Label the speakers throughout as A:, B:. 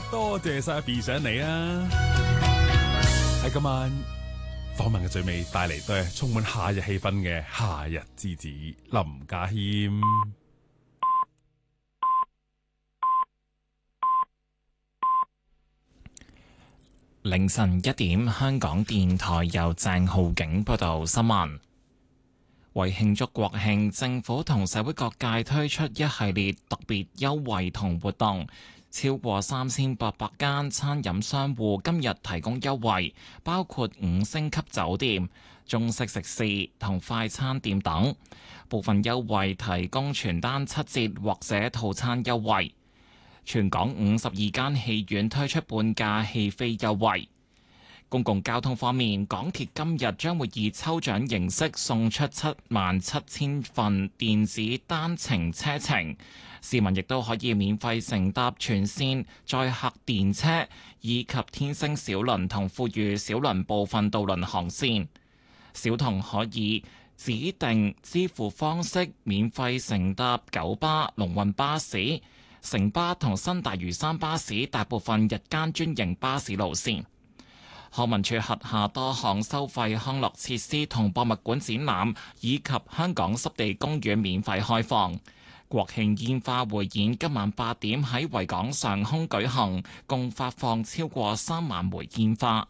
A: 多謝晒 B 上嚟啊！喺今晚訪問嘅最尾帶嚟都係充滿夏日氣氛嘅夏日之子林家謙。
B: 凌晨1點，香港電台由鄭浩景報道新聞。為慶祝國慶，政府同社會各界推出一系列特別優惠同活動，超過3800間餐飲商戶今日提供優惠，包括5星級酒店、中式食肆同快餐店等。部分優惠提供全單7折或者套餐優惠。全港52間戲院推出半價戲飛優惠。公共交通方面，港鐵今日將會以抽獎形式送出77000份電子單程車程，市民亦都可以免費乘搭全線載客電車以及天星小輪同富裕小輪部分渡輪航線。小童可以指定支付方式免費乘搭九巴、龍運巴士、城巴同新大嶼山巴士大部分日間專營巴士路線。康文署轄下多項收費康樂設施同博物館展覽以及香港濕地公園免費開放。國慶煙花匯演今晚8點喺維港上空舉行，共發放超過3萬枚煙花。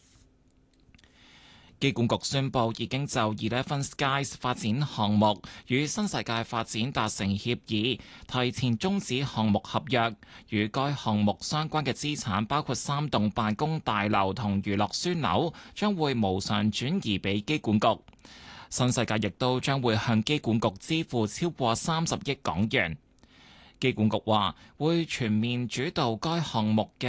B: 機管局宣布已經就 Eleven Skies 發展項目與新世界發展達成協議，提前終止項目合約。與該項目相關嘅資產包括3棟辦公大樓同娛樂樞紐，將會無償轉移俾機管局。新世界亦都將會向機管局支付超過30億港元。機管局話會全面主導該項目嘅